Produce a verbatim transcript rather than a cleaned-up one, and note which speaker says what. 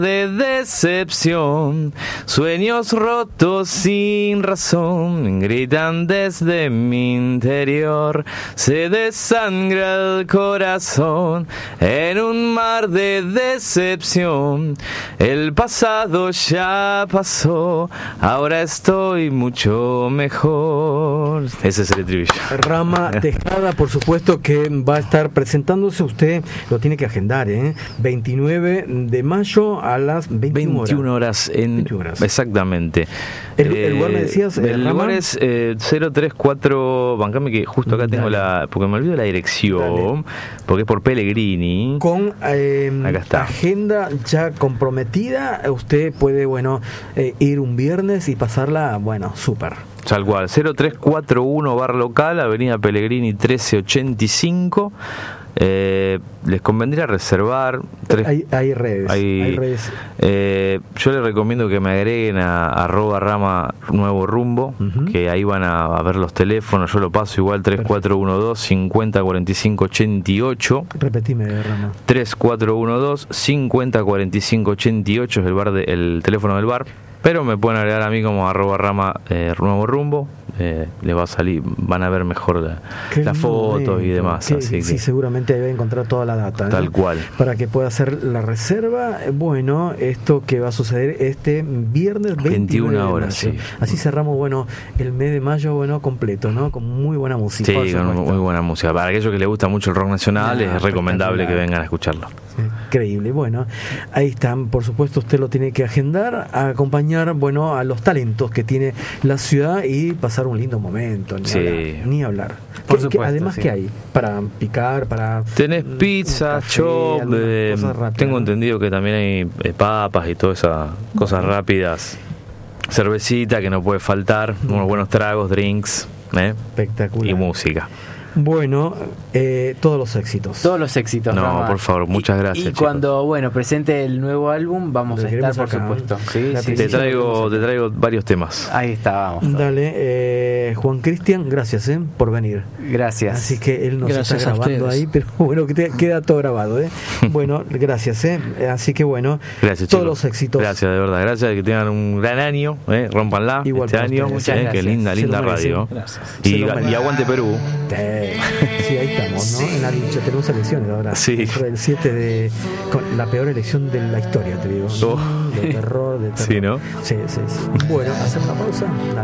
Speaker 1: De decepción, sueños rotos sin razón, gritan desde mi interior, se desangra el corazón en un mar de decepción. El pasado ya pasó, ahora estoy mucho mejor. Ese es el estribillo.
Speaker 2: Rama Tejada, por supuesto que va a estar presentándose, usted lo tiene que agendar, ¿eh? veintinueve de mayo a las
Speaker 1: veintiuna horas en
Speaker 2: veintiuna horas.
Speaker 1: Exactamente.
Speaker 2: El, el lugar me decías,
Speaker 1: el
Speaker 2: Rama?
Speaker 1: lugar es eh, cero treinta y cuatro, bancame que justo acá
Speaker 2: Dale.
Speaker 1: tengo la, porque me olvido la dirección. Dale. Porque es por Pellegrini.
Speaker 2: Con eh,
Speaker 1: acá está.
Speaker 2: Agenda ya comprometida, usted puede, bueno, eh, ir un viernes y pasarla, bueno, súper.
Speaker 1: Tal cual, cero tres cuatro uno bar local, Avenida Pellegrini trece ochenta y cinco. Eh, les convendría reservar tres,
Speaker 2: hay, hay redes,
Speaker 1: hay,
Speaker 2: hay redes.
Speaker 1: Eh, yo les recomiendo que me agreguen a arroba rama nuevo rumbo, uh-huh. que ahí van a, a ver los teléfonos. Yo lo paso igual tres cuatro uno dos, cincuenta cuarenta y cinco ochenta y ocho.
Speaker 2: Repetime, Rama.
Speaker 1: tres cuatro uno dos, cincuenta cuarenta y cinco ochenta y ocho es el bar de, el teléfono del bar. Pero me pueden agregar a mí como arroba rama eh, nuevo rumbo. Eh, les va a salir, van a ver mejor la, las fotos momento. y demás.
Speaker 2: Qué,
Speaker 1: así
Speaker 2: sí,
Speaker 1: que,
Speaker 2: seguramente ahí va a encontrar toda la data.
Speaker 1: Tal
Speaker 2: ¿no?
Speaker 1: cual.
Speaker 2: Para que pueda hacer la reserva. Bueno, esto que va a suceder este viernes
Speaker 1: veintiuna horas. Sí.
Speaker 2: Así cerramos, bueno, el mes de mayo, bueno, completo, ¿no? Con muy buena música.
Speaker 1: Sí, con muy buena música. Para aquellos que les gusta mucho el rock nacional, no, es recomendable que vengan a escucharlo.
Speaker 2: Sí, increíble. Bueno, ahí están. Por supuesto, usted lo tiene que agendar, a acompañar, bueno, a los talentos que tiene la ciudad y pasar un lindo momento. Ni
Speaker 1: sí.
Speaker 2: hablar. Ni hablar.
Speaker 1: Por
Speaker 2: ¿Qué,
Speaker 1: supuesto,
Speaker 2: qué, además,
Speaker 1: sí.
Speaker 2: ¿qué hay? Para picar, para...
Speaker 1: Tenés pizza, café, chop, eh, rápidas, tengo ¿no? entendido que también hay eh, papas y todas esas cosas bueno. rápidas. Cervecita que no puede faltar, mm. unos buenos tragos, drinks, ¿eh?
Speaker 2: Espectacular.
Speaker 1: Y música.
Speaker 2: Bueno, eh, todos los éxitos.
Speaker 3: Todos los éxitos.
Speaker 1: No,
Speaker 3: Rama.
Speaker 1: por favor, muchas
Speaker 3: y,
Speaker 1: gracias.
Speaker 3: Y cuando, chicos. bueno, presente el nuevo álbum, vamos
Speaker 2: Lo
Speaker 3: a estar, por
Speaker 2: acá,
Speaker 3: supuesto. Sí, sí,
Speaker 1: te,
Speaker 3: sí,
Speaker 1: traigo,
Speaker 3: sí.
Speaker 1: te traigo varios temas.
Speaker 3: Ahí está, vamos.
Speaker 2: Dale, eh, Juan Cristian, gracias eh, por venir.
Speaker 3: Gracias.
Speaker 2: Así que él nos
Speaker 4: gracias
Speaker 2: está grabando ahí, pero bueno, que te, queda todo grabado. ¿eh? Bueno, gracias. Eh. Así que bueno,
Speaker 1: gracias,
Speaker 2: todos
Speaker 1: chicos.
Speaker 2: los éxitos.
Speaker 1: Gracias, de verdad. Gracias, que tengan un gran año. Eh. Rómpanla
Speaker 2: Igual
Speaker 1: este año. Eh, qué linda, linda radio. Y, y aguante Perú.
Speaker 2: Eh, sí, ahí estamos, ¿no? En la lucha tenemos elecciones ahora.
Speaker 1: Sí.
Speaker 2: El siete de. Con la peor elección de la historia, te digo. ¿no?
Speaker 1: Oh.
Speaker 2: De terror, de terror.
Speaker 1: Sí, ¿no?
Speaker 2: Sí, sí, sí. Bueno, hacer una pausa.